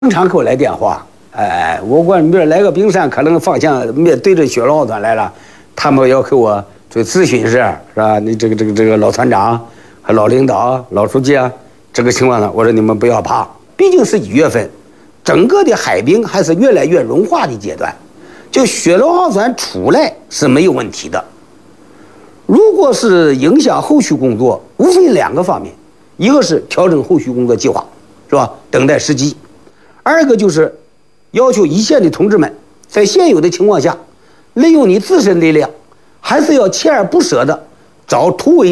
经常给我来电话，我管明儿来个冰山，可能方向对着雪龙号团来了，他们要给我做咨询是吧？你这个老团长和老领导、老书记啊，这个情况呢，我说你们不要怕，毕竟是1月份，整个的海冰还是越来越融化的阶段，就雪龙号船出来是没有问题的。如果是影响后续工作，无非2个方面，一个是调整后续工作计划，是吧？等待时机。2个就是要求一线的同志们，在现有的情况下，利用你自身力量，还是要锲而不舍的找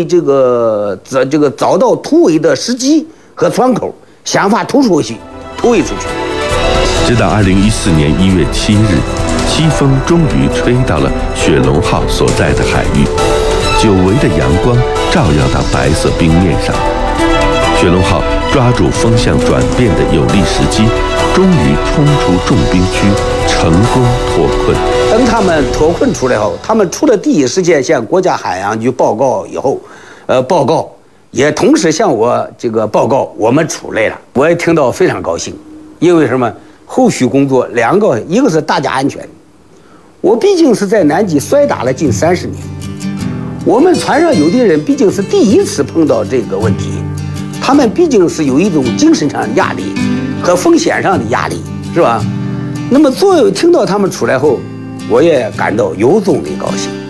到突围的时机和窗口，想法突围出去。 直到2014年1月7日，西风终于吹到了雪龙号所在的海域，久违的阳光照耀到白色冰面上，雪龙号抓住风向转变的有利时机，终于冲出重冰区，成功脱困。 等他们脱困出来后，他们除了第一时间向国家海洋局报告以后，也同时向我报告我们出来了。我也听到非常高兴，因为什么？后续工作2个，一个是大家安全。我毕竟是在南极摔打了近30年，我们船上有的人毕竟是第一次碰到这个问题，他们毕竟是有一种精神上的压力和风险上的压力，是吧？那么听到他们出来后，我也感到由衷的高兴。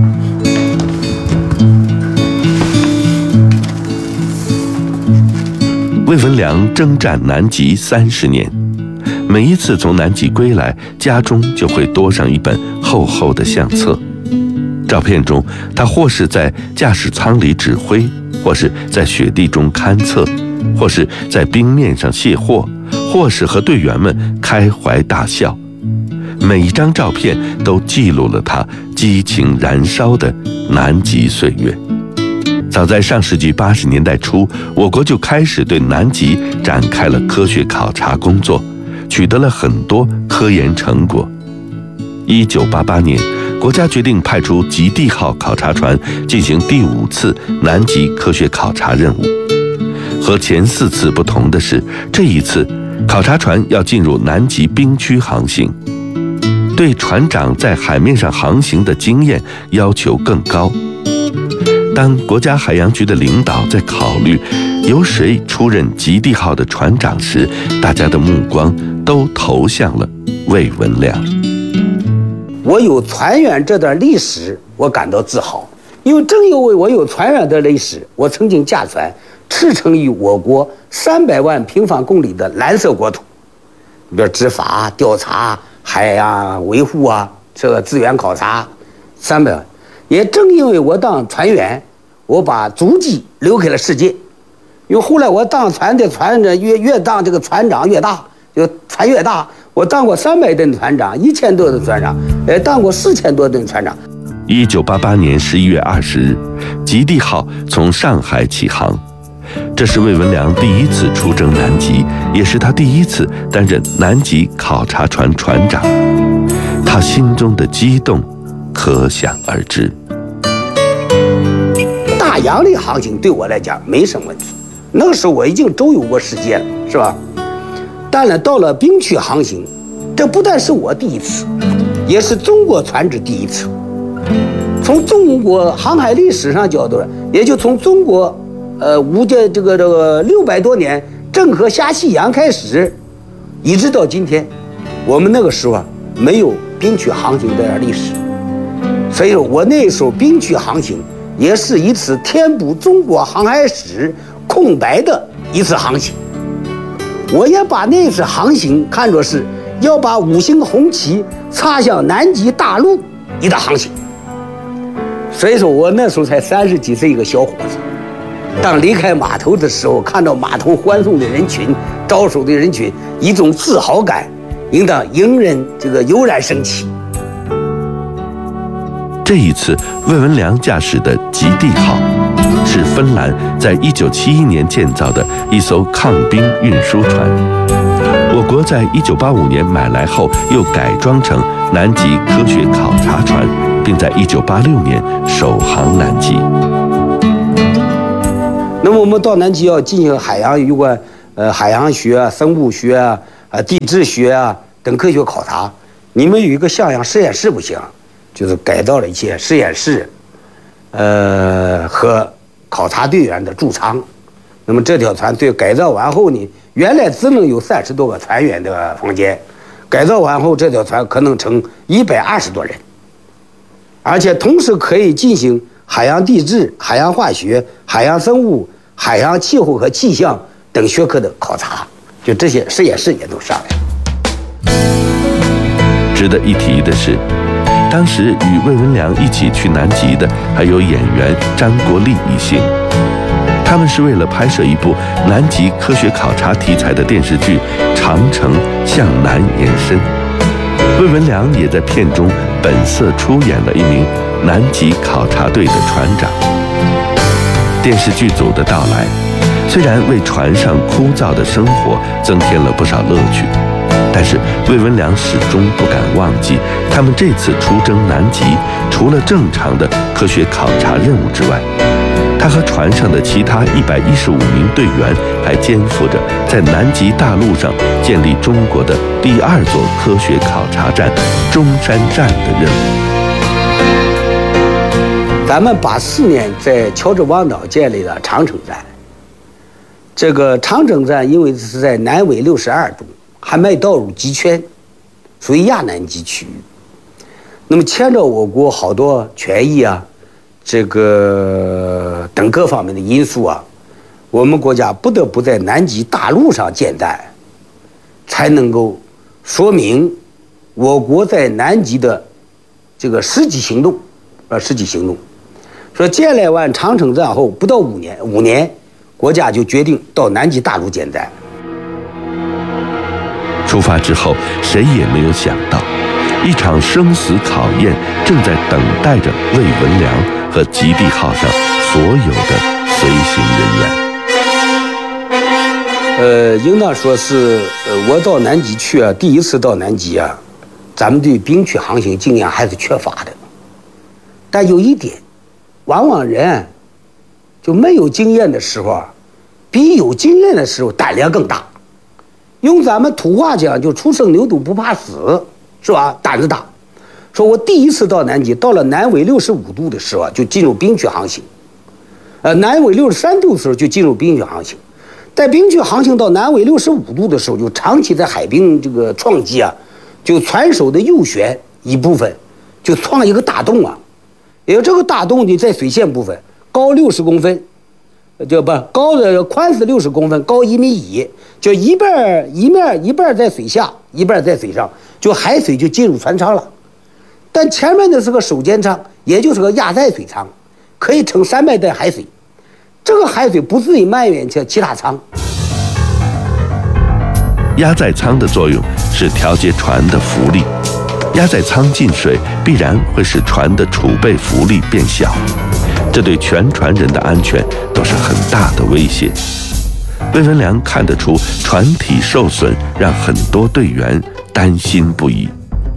魏文良征战南极30年，每一次从南极归来，家中就会多上一本厚厚的相册。照片中，他或是在驾驶舱里指挥，或是在雪地中勘测，或是在冰面上卸货，或是和队员们开怀大笑。每一张照片都记录了他激情燃烧的南极岁月。早在上世纪80年代初，我国就开始对南极展开了科学考察工作，取得了很多科研成果。1988年，国家决定派出极地号考察船进行第5次南极科学考察任务。和前4次不同的是，这一次考察船要进入南极冰区航行，对船长在海面上航行的经验要求更高。当国家海洋局的领导在考虑由谁出任极地号的船长时，大家的目光都投向了魏文良。 我有船员这段历史，我感到自豪，因为正因为我有船员的历史，我曾经驾船驰骋于我国300万平方公里的蓝色国土，比如执法、调查、海洋维护啊，这个资源考察，300万。也正因为我当船员，我把足迹留给了世界。因为后来我当船越当这个船长越大，就船越大。我当过300吨船长，1000多吨船长，当过4000多吨船长。 1988年11月20日，极地号从上海起航，这是魏文良第1次出征南极，也是他第1次担任南极考察船船长。他心中的激动可想而知。 大洋里航行对我来讲没什么问题，那个时候我已经周游过世界了，是吧？但是到了冰区航行，这不但是我第1次，也是中国船只第1次。从中国航海历史上角度，也就从中国600多年郑和下西洋开始，一直到今天，我们那个时候没有冰区航行的历史。所以我那时候冰区航行也是一次填补中国航海史空白的一次航行。我也把那次航行看作是要把5星红旗插向南极大陆一趟航行。所以说我那时候才30几岁一个小伙子，当离开码头的时候，看到码头欢送的人群、招手的人群，一种自豪感迎人油然升起。 这一次，魏文良驾驶的极地号是芬兰在1971年建造的一艘抗冰运输船。我国在1985年买来后，又改装成南极科学考察船，并在1986年首航南极。 那么我们到南极要进行海洋有关海洋学、生物学地质学啊等科学考察，你们有一个像样实验室不行，就是改造了一些实验室，和考察队员的驻舱。那么这条船队改造完后呢，原来只能有30多个船员的房间，改造完后这条船可能乘120多人，而且同时可以进行海洋地质、海洋化学、海洋生物、海洋气候和气象等学科的考察，就这些实验室也都上来了。 值得一提的是，当时与魏文良一起去南极的还有演员张国立一行，他们是为了拍摄一部南极科学考察题材的电视剧《长城向南延伸》。魏文良也在片中本色出演了一名南极考察队的船长。电视剧组的到来，虽然为船上枯燥的生活增添了不少乐趣，但是魏文良始终不敢忘记，他们这次出征南极，除了正常的科学考察任务之外，他和船上的其他115名队员还肩负着在南极大陆上建立中国的第2座科学考察站——中山站的任务。 咱们84年在乔治王岛建立了长城站。这个长城站因为是在南纬62度，还没到入极圈，属于亚南极区域。那么牵着我国好多权益啊，这个等各方面的因素啊，我们国家不得不在南极大陆上建站，才能够说明我国在南极的这个实际行动。说建立完长城站后不到5年，国家就决定到南极大陆建站。 出发之后，谁也没有想到，一场生死考验正在等待着魏文良和极地号上所有的随行人员。 应当说是我到南极去啊，第一次到南极啊，咱们对冰区航行经验还是缺乏的。但有一点，往往人就没有经验的时候啊，比有经验的时候胆量更大。用咱们土话讲，就初生牛犊不怕死，是吧？胆子大。说我第一次到南极，到了南纬65度的时候就进入冰区航行，南纬63度的时候就进入冰区航行。在冰区航行到南纬65度的时候，就长期在海冰这个撞击啊，就船首的右舷一部分就创一个大洞啊。也就这个大洞呢，在水线部分高60公分，高的宽是60公分，高1.1米，就一半在水下，一半在水上，就海水就进入船舱了。但前面的是个首间舱，也就是个压载水舱，可以盛300吨海水。这个海水不至于蔓延至其他舱。 压载舱的作用是调节船的浮力，压载舱进水必然会使船的储备浮力变小，这对全船人的安全都是很大的威胁。魏文良看得出船体受损，让很多队员担心不已。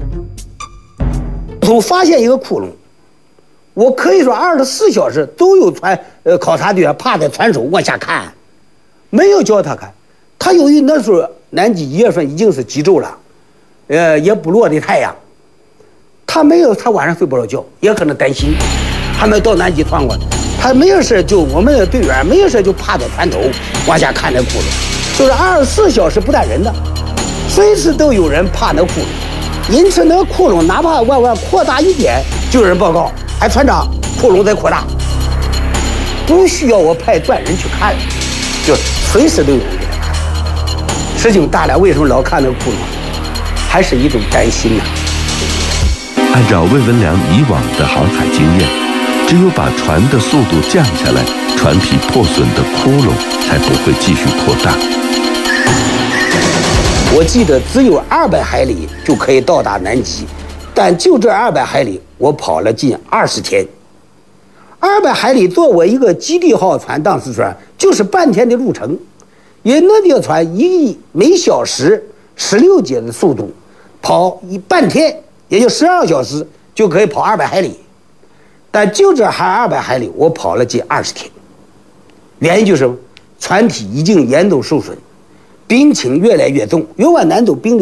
从发现一个窟窿，我可以说24小时都有考察队员趴在船首往下看，没有叫他看。他由于那时候南极1月份已经是极昼了，也不落的太阳，他晚上睡不着觉，也可能担心，还没到南极闯过，他没有事就我们的队员没有事就趴在船头往下看那窟窿，就是24小时不带人的，随时都有人怕那窟窿。因此那个窟窿哪怕往扩大一点，就有人报告，哎，船长，窟窿在扩大，不需要我派专人去看，就随时都有人给他看。实际大家为什么老看那个窟窿，还是一种担心呢？ 按照魏文良以往的航海经验，只有把船的速度降下来，船体破损的窟窿才不会继续扩大。 我记得只有200海里就可以到达南极，但就这200海里，我跑了近20天。200海里坐我一个极地号船当时船就是半天的路程，因为那条船每小时16节的速度，跑半天也就12小时就可以跑200海里，但就这200海里，我跑了近20天。原因就是船体已经严重受损。 病情越来越重，越往南走病